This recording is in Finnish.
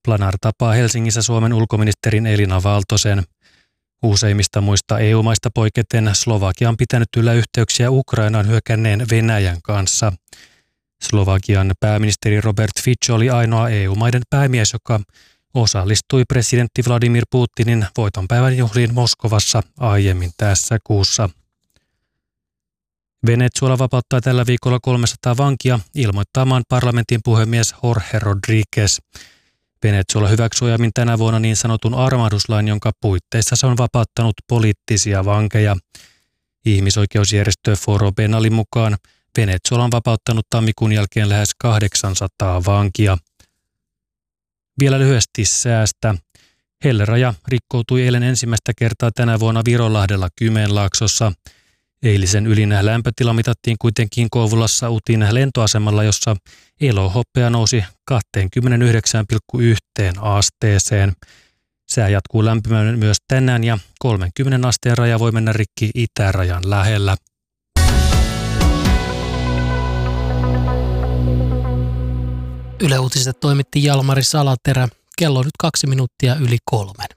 Planar tapaa Helsingissä Suomen ulkoministerin Elina Valtosen. Useimmista muista EU-maista poiketen Slovakia on pitänyt yllä yhteyksiä Ukrainaan hyökänneen Venäjän kanssa. Slovakian pääministeri Robert Fico oli ainoa EU-maiden päämies, joka osallistui presidentti Vladimir Putinin voitonpäivän juhliin Moskovassa aiemmin tässä kuussa. Venezuela vapauttaa tällä viikolla 300 vankia, ilmoittaa maan parlamentin puhemies Jorge Rodríguez. Venezuela hyväksyi aiemmin tänä vuonna niin sanotun armahduslain, jonka puitteissa se on vapauttanut poliittisia vankeja. Ihmisoikeusjärjestö Foro Penalin mukaan Venezuela on vapauttanut tammikuun jälkeen lähes 800 vankia. Vielä lyhyesti säästä. Helleraja rikkoutui eilen ensimmäistä kertaa tänä vuonna Vironlahdella Kymenlaaksossa. Eilisen ylin lämpötila mitattiin kuitenkin Kouvolassa Utin lentoasemalla, jossa elohoppea nousi 29,1 asteeseen. Sää jatkuu lämpimään myös tänään ja 30 asteen raja voi mennä rikki itärajan lähellä. Yle Uutiset toimitti Jalmari Salaterä. Kello on nyt 2 minuuttia yli 3.